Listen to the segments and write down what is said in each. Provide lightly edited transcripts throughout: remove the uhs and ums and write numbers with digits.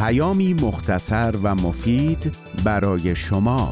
پیامی مختصر و مفید برای شما.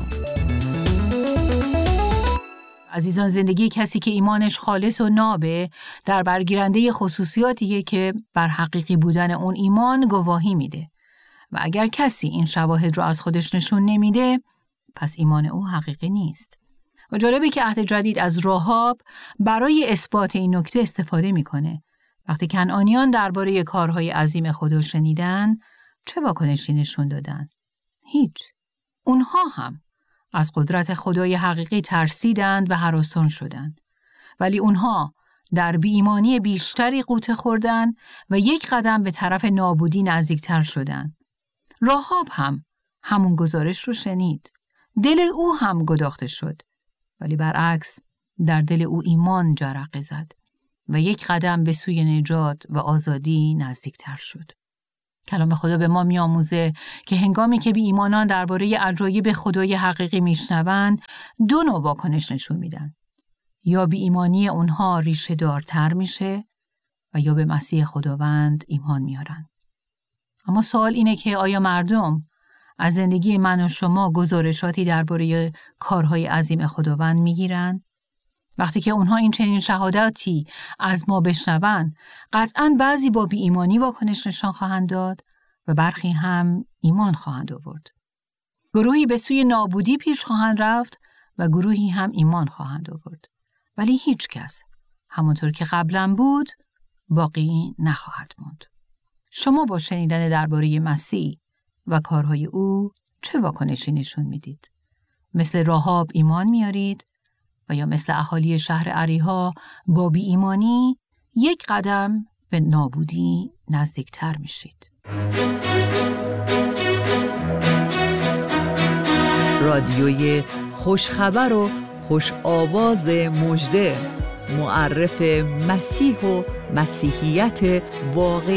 عزیزان، زندگی کسی که ایمانش خالص و نابه در برگیرنده خصوصیاتیه که بر حقیقی بودن اون ایمان گواهی میده و اگر کسی این شواهد رو از خودش نشون نمیده پس ایمان او حقیقی نیست. و جالبه که عهد جدید از راهاب برای اثبات این نکته استفاده میکنه. وقتی کنعانیان درباره کارهای عظیم خدا شنیدن چه واکنشی نشون دادن؟ هیچ. اونها هم از قدرت خدای حقیقی ترسیدند و هراسان شدند. ولی اونها در بی‌ایمانی بیشتری غوطه خوردند و یک قدم به طرف نابودی نزدیکتر شدند. راهاب هم همون گزارش رو شنید. دل او هم گداخته شد. ولی برعکس در دل او ایمان جرقه زد و یک قدم به سوی نجات و آزادی نزدیکتر شد. کلام خدا به ما می‌آموزه که هنگامی که بی ایمانان درباره عجایب خدای حقیقی میشنوند، دو نوع واکنش نشون میدن. یا بی ایمانی اونها ریشه دارتر میشه و یا به مسیح خداوند ایمان میارن. اما سوال اینه که آیا مردم از زندگی من و شما گزارشاتی درباره کارهای عظیم خداوند میگیرن؟ وقتی که اونها این چنین شهادتی از ما بشنوند، قطعاً بعضی با بی ایمانی واکنش نشان خواهند داد و برخی هم ایمان خواهند آورد. گروهی به سوی نابودی پیش خواهند رفت و گروهی هم ایمان خواهند آورد. ولی هیچ کس همونطور که قبلا بود باقی نخواهد موند. شما با شنیدن درباره مسیح و کارهای او چه واکنشی نشون میدید؟ مثل راهاب ایمان میارید و یا مثل اهالی شهر اریحا با بی ایمانی یک قدم به نابودی نزدیکتر میشید؟ رادیوی خوشخبر و خوش آواز مژده، معرف مسیح و مسیحیت واقعی.